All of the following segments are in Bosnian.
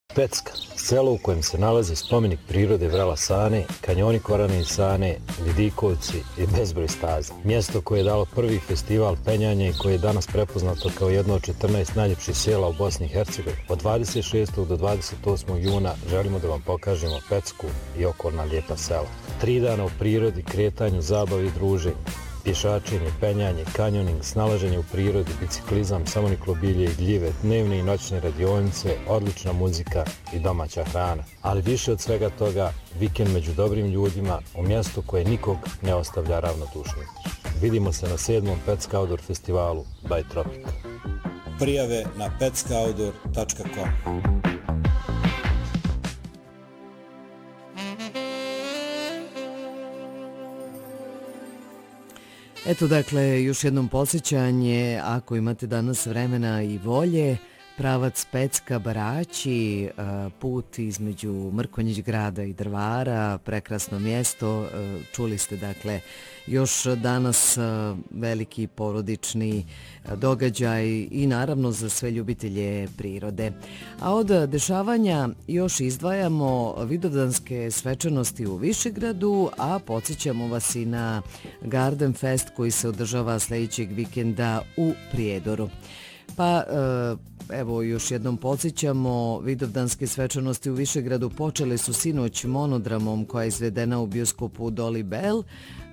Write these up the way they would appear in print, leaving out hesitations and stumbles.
Pecka, selo u kojem se nalazi spomenik prirode Vrela Sane, kanjoni Korane i Sane, Vidikovci i bezbroj staza. Mjesto koje je dalo prvi festival penjanja i koje je danas prepoznato kao jedno od 14 najljepših sela u Bosni i Hercegovini. Od 26. do 28. juna želimo da vam pokažemo Pecku i okolna lijepa sela. 3 dana u prirodi, kretanju, zabavi i druženju. Pješačenje, penjanje, kanjoning, snalaženje u prirodi, biciklizam, samoniklo bilje i gljive, dnevne i noćne radionice, odlična muzika i domaća hrana. Ali više od svega toga, vikend među dobrim ljudima u mjestu koje nikog ne ostavlja ravnodušnim. Vidimo se na 7. Pecka Outdoor festivalu by Tropic. Prijave na peckaoutdoor.com. Eto dakle, još jednom podsjećanje, ako imate danas vremena i volje, pravac Pecka Baraći, put između Mrkonjić grada i Drvara, prekrasno mjesto, čuli ste dakle još danas veliki porodični događaj i naravno za sve ljubitelje prirode. A od dešavanja još izdvajamo vidovdanske svečanosti u Višegradu, a podsjećamo vas i na Garden Fest koji se održava sljedećeg vikenda u Prijedoru. Pa evo još jednom podsjećamo, vidovdanske svečanosti u Višegradu počele su sinoć monodramom koja je izvedena u bioskopu Dolly Bell,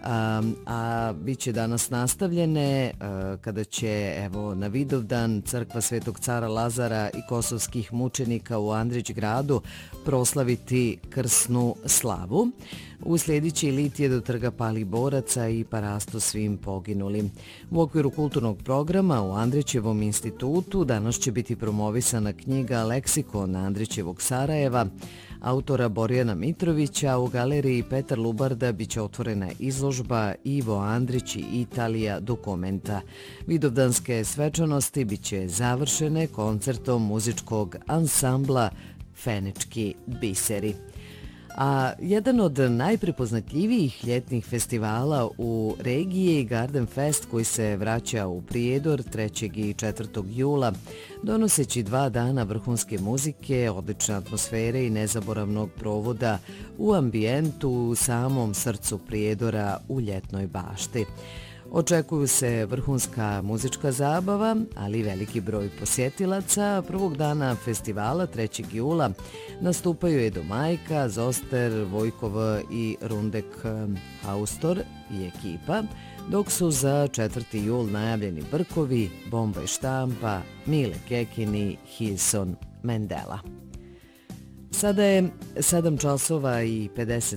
a bit će danas nastavljene kada će evo na Vidovdan Crkva Svetog cara Lazara i kosovskih mučenika u Andrić gradu proslaviti krsnu slavu. Uslijedit litije do trga palih boraca i parasto svim poginulim. U okviru kulturnog programa u Andrićevom institutu danas će biti promovisana knjiga Leksikon Andrićevog Sarajeva, autora Borjana Mitrovića. U galeriji Petar Lubarda biće otvorena izložba Ivo Andrić i Italija dokumenta. Vidovdanske svečanosti biće završene koncertom muzičkog ansambla Fenečki biseri. A jedan od najprepoznatljivijih ljetnih festivala u regiji je Garden Fest koji se vraća u Prijedor 3. i 4. jula, donoseći 2 dana vrhunske muzike, odlične atmosfere i nezaboravnog provoda u ambijentu u samom srcu Prijedora u ljetnoj bašti. Očekuju se vrhunska muzička zabava, ali i veliki broj posjetilaca. Prvog dana festivala, 3. jula, nastupaju Edo Majka, Zoster, Vojkov i Rundek Haustor i ekipa, dok su za 4. jul najavljeni Brkovi, Bomba i štampa, Mile Kekini, Hilson, Mendela. Sada je 7 časova i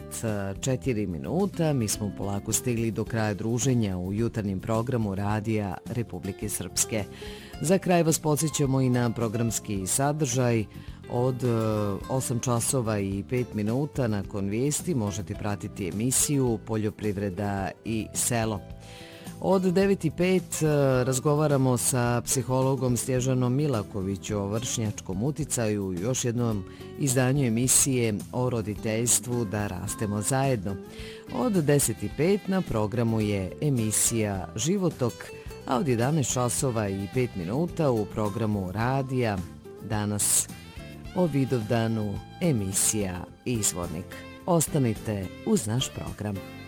54 minuta. Mi smo polako stigli do kraja druženja u jutarnjem programu Radija Republike Srpske. Za kraj vas podsjećamo i na programski sadržaj. Od 8 časova i 5 minuta nakon vijesti možete pratiti emisiju Poljoprivreda i selo. Od 9:05 razgovaramo sa psihologom Snježanom Milaković o vršnjačkom uticaju u još jednom izdanju emisije o roditeljstvu Da rastemo zajedno. Od 10:05 na programu je emisija Životok, a od 11 časova i 5 minuta u programu Radija danas o Vidovdanu emisija Izvornik. Ostanite uz naš program.